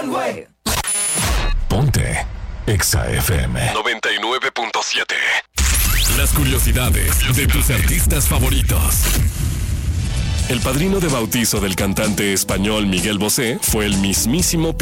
one way. Ponte Exa FM 99.7. Las curiosidades de tus artistas favoritos. El padrino de bautizo del cantante español Miguel Bosé fue el mismísimo